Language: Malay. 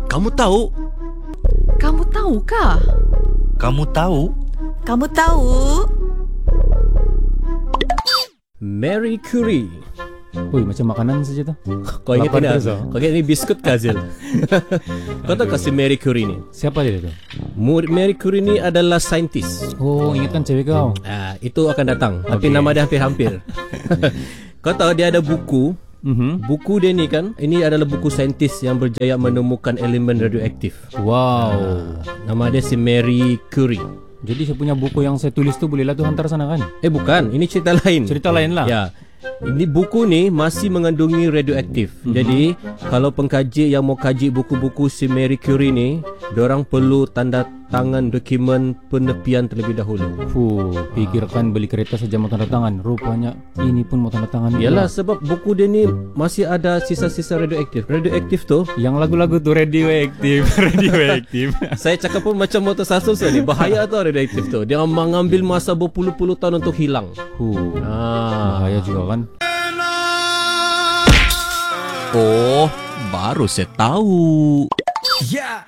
Kamu tahu? Kamu tahukah? Kamu tahu? Kamu tahu? Marie Curie. Ui, macam makanan saja tu. Kau ingat Lapar tidak? terus, oh. Kau ingat ni biskut ke Azil? Kau tahu kasih Marie Curie ni? Siapa dia tu? Marie Curie ni adalah saintis. Oh, ingatkan cewek kau. Itu akan datang. Tapi Okay. nama dia hampir-hampir. Kau tahu dia ada buku. Buku dia ni kan, ini adalah buku saintis yang berjaya menemukan elemen radioaktif. Wow. Nama dia si Marie Curie. Jadi saya punya buku yang saya tulis tu bolehlah tu hantar sana kan? Bukan, ini cerita lain. Cerita lain lah. Ya. Ini buku ni masih mengandungi radioaktif. Jadi kalau pengkaji yang mau kaji buku-buku si Marie Curie ni, diorang perlu tanda tangan dokumen penepian terlebih dahulu. Pikirkan beli kereta saja mau tanda tangan. Rupanya ini pun mau tanda tangan. Yalah, sebab buku dia ni masih ada sisa-sisa radioaktif. Radioaktif tu, yang lagu-lagu tu radioaktif. Radioaktif. saya cakap pun macam motor sasus ni. Bahaya tau radioaktif tu. Dia mengambil masa berpuluh-puluh tahun untuk hilang. Bahaya juga kan. Oh, baru saya tahu. Ya,